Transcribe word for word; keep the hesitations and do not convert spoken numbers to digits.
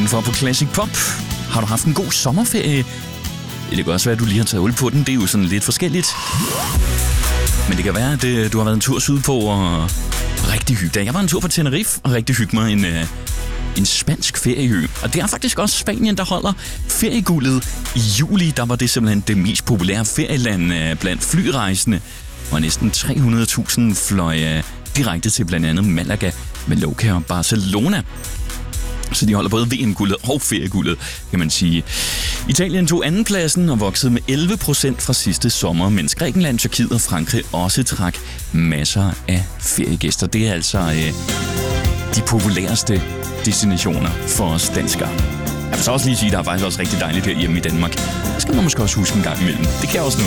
indenfor på Classic Pop. Har du haft en god sommerferie? Det kan også være, at du lige har taget hul på den. Det er jo sådan lidt forskelligt. Men det kan være, at du har været en tur sydpå og rigtig hygge dig. Jeg var en tur på Tenerife og rigtig hygge mig en, en spansk ferieø. Og det er faktisk også Spanien, der holder ferieguldet. I juli, der var det simpelthen det mest populære ferieland blandt flyrejsende. Og næsten tre hundrede tusind fløj direkte til blandt andet Malaga, Mallorca og Barcelona. Så de holder både V M-guldet og ferieguldet, kan man sige. Italien tog andenpladsen og voksede med elleve procent fra sidste sommer, mens Grækenland, Tyrkiet og Frankrig også trak masser af feriegæster. Det er altså øh, de populæreste destinationer for os danskere. Jeg vil så også lige sige, at der er faktisk også rigtig dejligt herhjemme i Danmark. Det skal man måske også huske en gang imellem. Det kan også noget.